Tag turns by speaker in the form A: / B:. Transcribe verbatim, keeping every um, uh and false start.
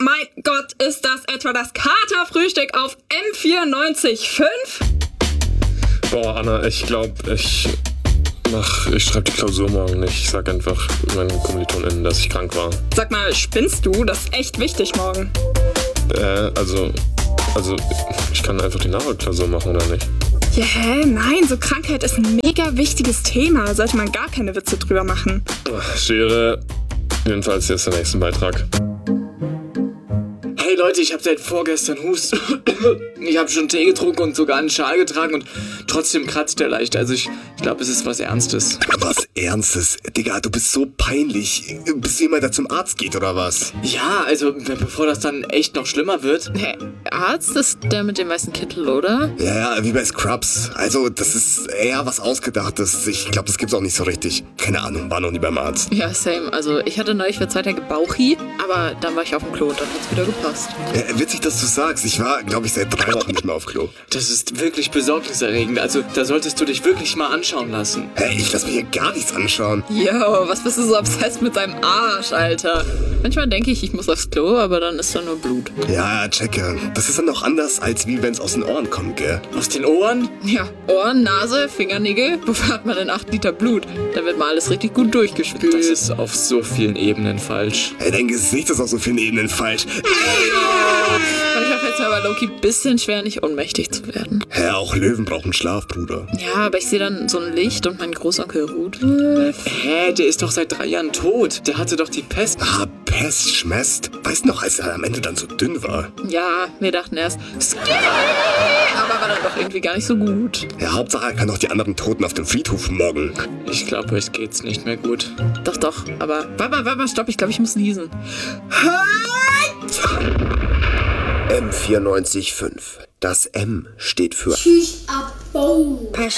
A: mein Gott, ist das etwa das Katerfrühstück auf M vierundneunzig Komma fünf?
B: Boah, Anna, ich glaube, ich mach, ich schreibe die Klausur morgen nicht. Ich sag einfach meinen KommilitonInnen, dass ich krank war.
A: Sag mal, spinnst du? Das ist echt wichtig morgen.
B: Äh, also, also, ich kann einfach die Nachholklausur machen, oder nicht?
A: Ja, hä? Nein, so Krankheit ist ein mega wichtiges Thema. Sollte man gar keine Witze drüber machen.
B: Schere, jedenfalls jetzt der nächste Beitrag.
C: Hey Leute, ich habe seit vorgestern Hust. Ich habe schon Tee getrunken und sogar einen Schal getragen und trotzdem kratzt der leicht. Also ich, ich glaube, es ist was Ernstes.
D: Was Ernstes? Digga, du bist so peinlich. Bis jemand da zum Arzt geht, oder was?
C: Ja, also bevor das dann echt noch schlimmer wird.
E: Hä, Arzt ist der mit dem weißen Kittel, oder?
D: Ja, ja, wie bei Scrubs. Also, das ist eher was Ausgedachtes. Ich glaube, das gibt's auch nicht so richtig. Keine Ahnung, war noch nie beim Arzt.
E: Ja, same. Also ich hatte neulich für zwei Tage Bauchi, aber dann war ich auf dem Klo und dann hat's wieder gepasst.
D: Ja, witzig, dass du sagst. Ich war, glaube ich, seit drei Wochen nicht mehr auf Klo.
C: Das ist wirklich besorgniserregend. Also da solltest du dich wirklich mal anschauen lassen.
D: Hey, ich lass mir hier gar nichts anschauen.
E: Yo, was bist du so obsessed mit deinem Arsch, Alter? Manchmal denke ich, ich muss aufs Klo, aber dann ist da nur Blut.
D: Ja, ja, checke. Das ist dann noch anders, als wie wenn's aus den Ohren kommt, gell?
C: Aus den Ohren?
E: Ja, Ohren, Nase, Fingernägel. Wofür hat man denn acht Liter Blut? Da wird mal alles richtig gut durchgespült.
C: Das ist auf so vielen Ebenen falsch.
D: Hey, dein Gesicht ist auf so vielen Ebenen falsch.
E: Manchmal fällt es mir aber Loki ein bisschen schwer, nicht ohnmächtig zu werden.
D: Hä, auch Löwen brauchen Schlaf, Bruder.
E: Ja, aber ich sehe dann so ein Licht und mein Großonkel Rudolf.
C: Hä, der ist doch seit drei Jahren tot. Der hatte doch die Pest.
D: Ah, Pest, Schmest. Weißt du noch, als er am Ende dann so dünn war?
E: Ja, wir dachten erst, Scary, aber war dann doch irgendwie gar nicht so gut.
D: Ja, Hauptsache, er kann auch die anderen Toten auf dem Friedhof mobben.
C: Ich glaube, euch geht's nicht mehr gut.
E: Doch, doch, aber warte mal, warte mal, stopp, ich glaube, ich muss niesen.
F: M vierundneunzig Komma fünf. Das M steht für
G: Tschüss, Abo.